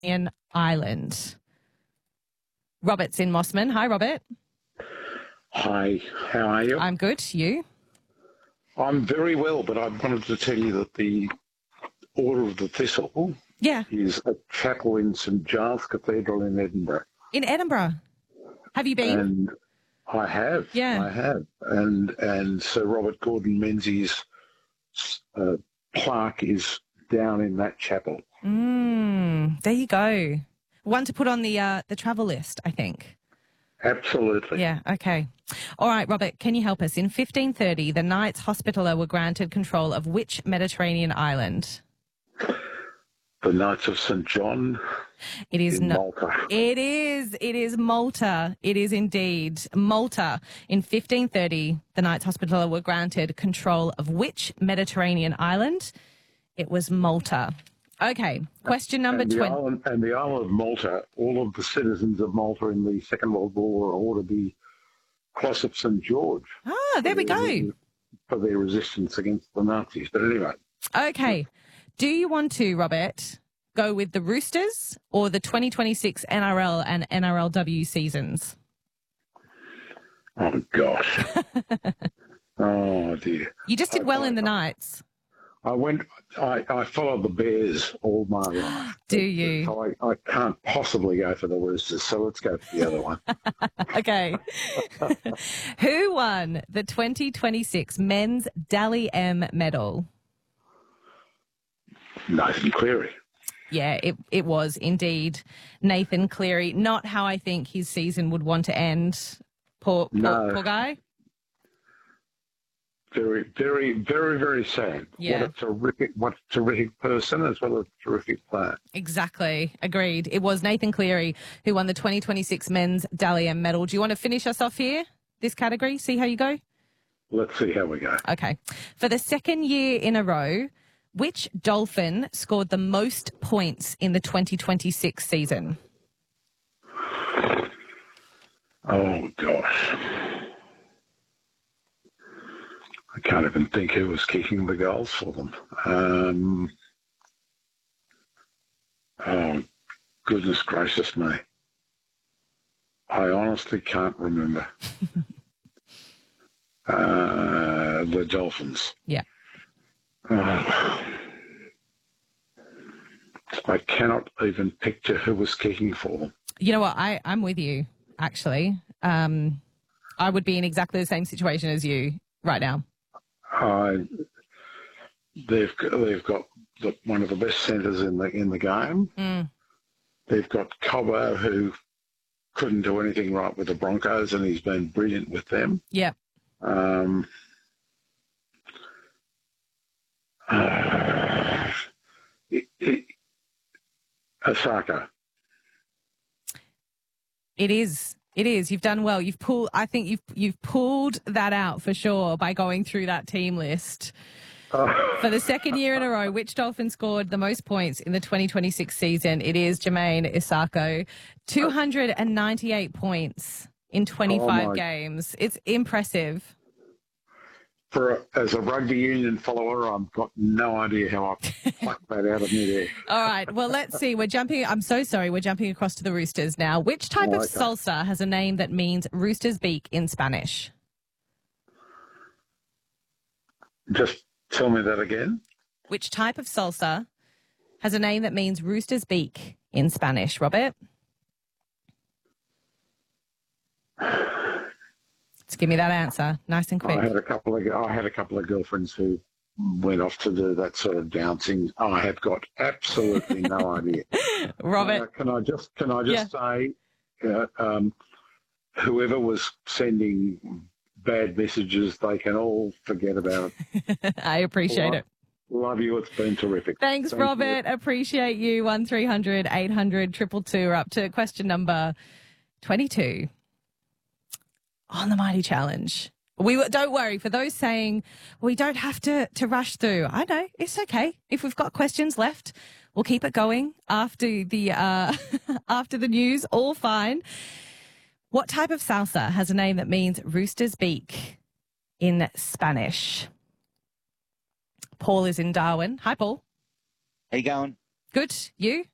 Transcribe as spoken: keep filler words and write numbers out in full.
Mediterranean island? Robert's in Mossman. Hi, Robert. Hi, how are you? I'm good. You? I'm very well, but I wanted to tell you that the Order of the Thistle Yeah. is a chapel in St Giles Cathedral in Edinburgh. In Edinburgh. Have you been? And I have. Yeah. I have. And and Sir Robert Gordon Menzies' uh, plaque is down in that chapel. Mm, there you go. One to put on the uh, the travel list, I think. Absolutely. Yeah, okay. All right, Robert, can you help us? In fifteen thirty, the Knights Hospitaller were granted control of which Mediterranean island? The Knights of St John. It is in no- Malta. It is. It is Malta. It is indeed Malta. In fifteen thirty, the Knights Hospitaller were granted control of which Mediterranean island? It was Malta. Okay, question number and the twenty. Island, and the island of Malta, all of the citizens of Malta in the Second World War were ordered to be Cross of St George. Ah, there we go. For their resistance against the Nazis. But anyway. Okay. Do you want to, Robert, go with the Roosters or the twenty twenty-six N R L and N R L W seasons? Oh, gosh. Oh, dear. You just did well in the Knights. I went, I, I followed the Bears all my life. Do you? So I, I can't possibly go for the Roosters, so let's go for the other one. Okay. Who won the twenty twenty-six Men's Dally M medal? Nathan Cleary. Yeah, it, it was indeed Nathan Cleary. Not how I think his season would want to end. Poor, poor, No. poor guy. Very, very, very, very sad. Yeah. What a terrific, what a terrific person as well as a terrific player. Exactly. Agreed. It was Nathan Cleary who won the twenty twenty-six Men's Dally M medal. Do you want to finish us off here, this category? See how you go? Let's see how we go. Okay. For the second year in a row, which Dolphin scored the most points in the twenty twenty-six season? Oh, gosh. I can't even think who was kicking the goals for them. Um, oh, goodness gracious me. I honestly can't remember. uh, the Dolphins. Yeah. Oh. I cannot even picture who was kicking for them. You know what? I, I'm with you, actually. Um, I would be in exactly the same situation as you right now. Uh, they've they've got the, one of the best centres in the in the game. Mm. They've got Cobbo, who couldn't do anything right with the Broncos, and he's been brilliant with them. Yeah. Um, uh, it, it, Osaka. It is. It is. You've done well. You've pulled. I think you've you've pulled that out for sure by going through that team list. Oh. For the second year in a row, which Dolphin scored the most points in the twenty twenty-six season? It is Jermaine Isako, two hundred ninety-eight points in twenty-five Oh, games. It's impressive. For a, as a rugby union follower, I've got no idea how I plucked that out of midair. All right. Well, let's see. We're jumping. I'm so sorry. We're jumping across to the Roosters now. Which type Oh, of okay. salsa has a name that means rooster's beak in Spanish? Just tell me that again. Which type of salsa has a name that means rooster's beak in Spanish, Robert? Just give me that answer, nice and quick. I had a couple of I had a couple of girlfriends who went off to do that sort of dancing. I have got absolutely no idea. Robert, Uh, can I just can I just say, uh, um, whoever was sending bad messages, they can all forget about it. I appreciate Love, it. Love you. It's been terrific. Thanks, Thank Robert. you. Appreciate you. One three hundred eight hundred two two two. We're up to question number twenty-two on the Mighty Challenge. We were- don't worry for those saying we don't have to to rush through. I know it's okay if we've got questions left. We'll keep it going after the uh, after the news. All fine. What type of salsa has a name that means rooster's beak in Spanish? Paul is in Darwin. Hi, Paul. How you going? Good. You?